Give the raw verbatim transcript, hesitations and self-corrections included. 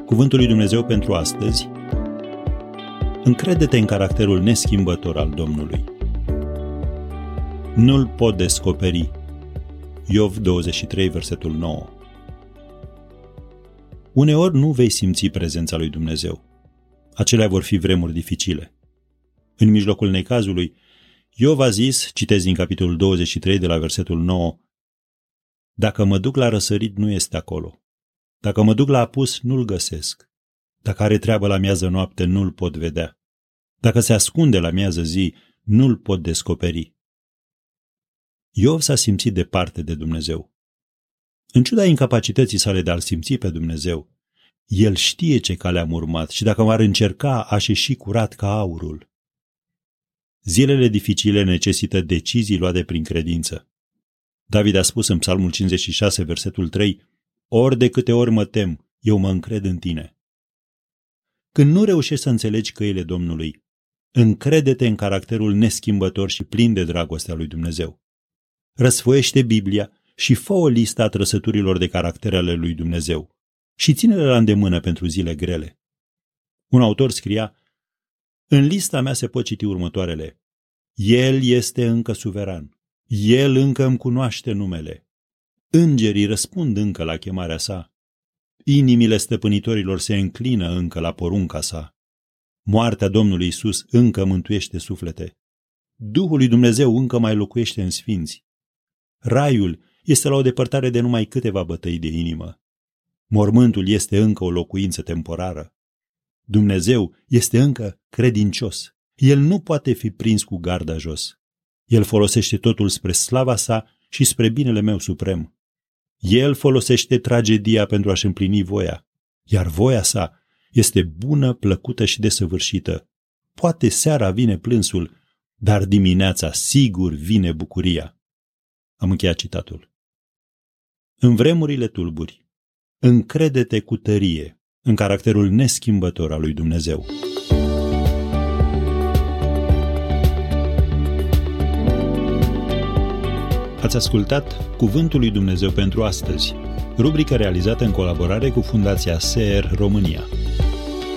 Cuvântul lui Dumnezeu pentru astăzi: încrede-te în caracterul neschimbător al Domnului. Nu-l pot descoperi. Iov douăzeci și trei, versetul nouă. Uneori nu vei simți prezența lui Dumnezeu. Acelea vor fi vremuri dificile. În mijlocul necazului, Iov a zis, citez din capitolul douăzeci și trei de la versetul nouă: dacă mă duc la răsărit, nu este acolo. Dacă mă duc la apus, nu-l găsesc. Dacă are treabă la miază noapte, nu-l pot vedea. Dacă se ascunde la miază zi, nu-l pot descoperi. Iov s-a simțit departe de Dumnezeu. În ciuda incapacității sale de a-l simți pe Dumnezeu, el știe ce cale am urmat și dacă m-ar încerca, aș ieși curat ca aurul. Zilele dificile necesită decizii luate prin credință. David a spus în Psalmul cincizeci și șase, versetul trei: ori de câte ori mă tem, eu mă încred în tine. Când nu reușești să înțelegi căile Domnului, încrede-te în caracterul neschimbător și plin de dragostea lui Dumnezeu. Răsfoiește Biblia și fă o listă a trăsăturilor de caracter ale lui Dumnezeu și ține-le la îndemână pentru zile grele. Un autor scria: în lista mea se pot citi următoarele: El este încă suveran, El încă îmi cunoaște numele, îngerii răspund încă la chemarea sa, inimile stăpânitorilor se înclină încă la porunca sa, moartea Domnului Iisus încă mântuiește suflete, Duhul lui Dumnezeu încă mai locuiește în sfinți, raiul este la o depărtare de numai câteva bătăi de inimă, mormântul este încă o locuință temporară, Dumnezeu este încă credincios, El nu poate fi prins cu garda jos, El folosește totul spre slava sa și spre binele meu suprem. El folosește tragedia pentru a-și împlini voia, iar voia sa este bună, plăcută și desăvârșită. Poate seara vine plânsul, dar dimineața sigur vine bucuria. Am încheiat citatul. În vremurile tulburi, încrede-te cu tărie în caracterul neschimbător al lui Dumnezeu. Ați ascultat Cuvântul lui Dumnezeu pentru astăzi, rubrică realizată în colaborare cu Fundația S E R România.